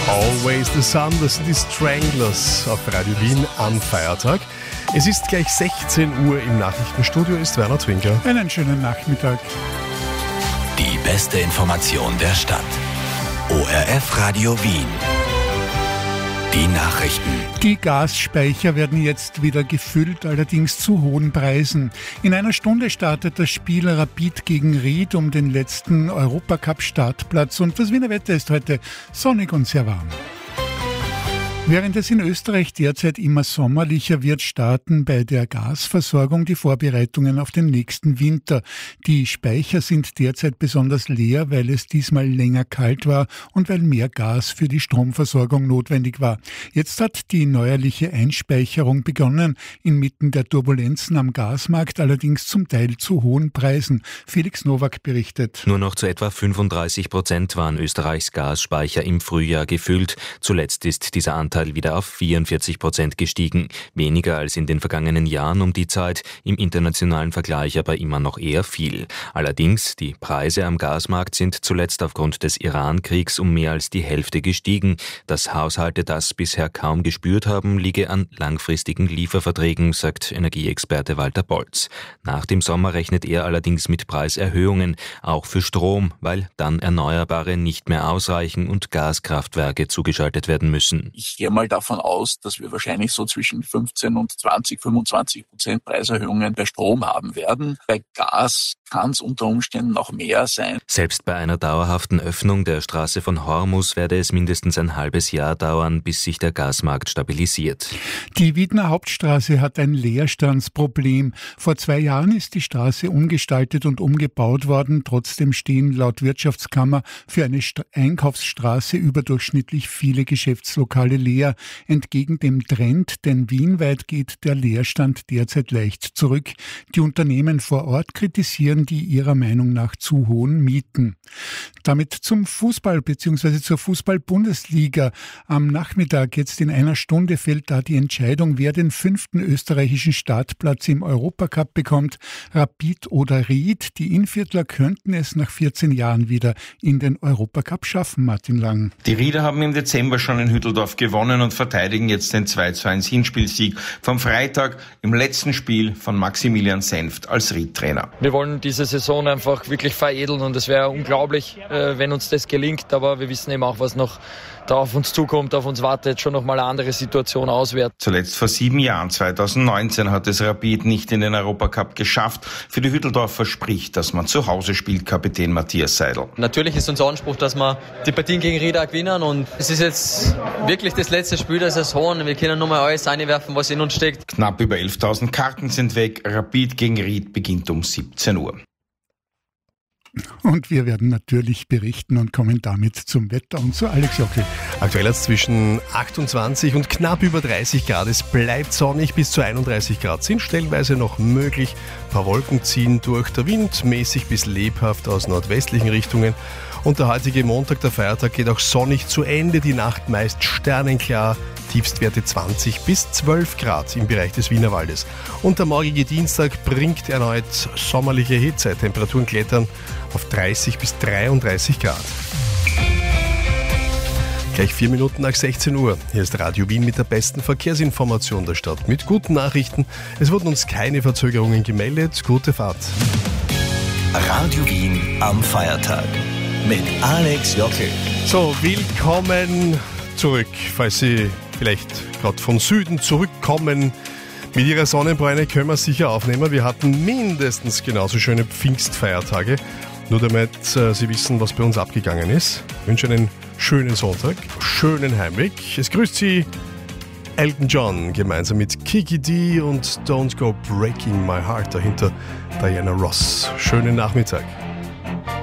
Always the Sun, das sind die Stranglers auf Radio Wien am Feiertag. Es ist gleich 16 Uhr, im Nachrichtenstudio ist Werner Twinkler. Einen schönen Nachmittag. Die beste Information der Stadt. ORF Radio Wien. Die Nachrichten. Die Gasspeicher werden jetzt wieder gefüllt, allerdings zu hohen Preisen. In einer Stunde startet das Spiel Rapid gegen Ried um den letzten Europacup-Startplatz und das Wiener Wetter ist heute sonnig und sehr warm. Während es in Österreich derzeit immer sommerlicher wird, starten bei der Gasversorgung die Vorbereitungen auf den nächsten Winter. Die Speicher sind derzeit besonders leer, weil es diesmal länger kalt war und weil mehr Gas für die Stromversorgung notwendig war. Jetzt hat die neuerliche Einspeicherung begonnen, inmitten der Turbulenzen am Gasmarkt, allerdings zum Teil zu hohen Preisen. Felix Nowak berichtet. Nur noch zu etwa 35% waren Österreichs Gasspeicher im Frühjahr gefüllt. Zuletzt ist dieser Anteil wieder auf 44% gestiegen. Weniger als in den vergangenen Jahren um die Zeit, im internationalen Vergleich aber immer noch eher viel. Allerdings, die Preise am Gasmarkt sind zuletzt aufgrund des Iran-Kriegs um mehr als die Hälfte gestiegen. Dass Haushalte das bisher kaum gespürt haben, liege an langfristigen Lieferverträgen, sagt Energieexperte Walter Bolz. Nach dem Sommer rechnet er allerdings mit Preiserhöhungen, auch für Strom, weil dann Erneuerbare nicht mehr ausreichen und Gaskraftwerke zugeschaltet werden müssen. Ich gehe mal davon aus, dass wir wahrscheinlich so zwischen 15 und 25% Preiserhöhungen bei Strom haben werden. Bei Gas kann es unter Umständen auch mehr sein. Selbst bei einer dauerhaften Öffnung der Straße von Hormus werde es mindestens ein halbes Jahr dauern, bis sich der Gasmarkt stabilisiert. Die Wiedner Hauptstraße hat ein Leerstandsproblem. Vor 2 Jahren ist die Straße umgestaltet und umgebaut worden. Trotzdem stehen laut Wirtschaftskammer für eine Einkaufsstraße überdurchschnittlich viele Geschäftslokale leer. Entgegen dem Trend, denn wienweit geht der Leerstand derzeit leicht zurück. Die Unternehmen vor Ort kritisieren die ihrer Meinung nach zu hohen Mieten. Damit zum Fußball bzw. zur Fußball-Bundesliga. Am Nachmittag, jetzt in einer Stunde, fällt da die Entscheidung, wer den 5. österreichischen Startplatz im Europacup bekommt. Rapid oder Ried. Die Innviertler könnten es nach 14 Jahren wieder in den Europacup schaffen, Martin Lang. Die Rieder haben im Dezember schon in Hütteldorf gewonnen und verteidigen jetzt den 2:1 Hinspielsieg vom Freitag im letzten Spiel von Maximilian Senft als Ried-Trainer. Wir wollen diese Saison einfach wirklich veredeln und es wäre unglaublich, wenn uns das gelingt, aber wir wissen eben auch, was noch da auf uns zukommt, auf uns wartet, schon nochmal eine andere Situation auswärts. Zuletzt vor 7 Jahren, 2019, hat es Rapid nicht in den Europacup geschafft. Für die Hütteldorfer spricht, dass man zu Hause spielt, Kapitän Matthias Seidel. Natürlich ist unser Anspruch, dass wir die Partien gegen Ried auch gewinnen und es ist jetzt wirklich das letzte Spiel der Saison. Wir können nochmal alles einwerfen, was in uns steckt. Knapp über 11.000 Karten sind weg. Rapid gegen Ried beginnt um 17 Uhr. Und wir werden natürlich berichten und kommen damit zum Wetter und zu Alex Jockel. Aktuell ist zwischen 28 und knapp über 30 Grad. Es bleibt sonnig, bis zu 31 Grad sind stellenweise noch möglich. Ein paar Wolken ziehen durch, der Wind mäßig bis lebhaft aus nordwestlichen Richtungen. Und der heutige Montag, der Feiertag, geht auch sonnig zu Ende. Die Nacht meist sternenklar. Tiefstwerte 20 bis 12 Grad im Bereich des Wienerwaldes. Und der morgige Dienstag bringt erneut sommerliche Hitze. Temperaturen klettern auf 30 bis 33 Grad. Gleich 4 Minuten nach 16 Uhr. Hier ist Radio Wien mit der besten Verkehrsinformation der Stadt. Mit guten Nachrichten. Es wurden uns keine Verzögerungen gemeldet. Gute Fahrt. Radio Wien am Feiertag. Mit Alex Jockel. So, willkommen zurück, falls Sie vielleicht gerade vom Süden zurückkommen. Mit Ihrer Sonnenbräune können wir sicher aufnehmen. Wir hatten mindestens genauso schöne Pfingstfeiertage. Nur damit Sie wissen, was bei uns abgegangen ist. Ich wünsche einen schönen Sonntag, schönen Heimweg. Es grüßt Sie Elton John gemeinsam mit Kiki D und Don't Go Breaking My Heart. Dahinter Diana Ross. Schönen Nachmittag.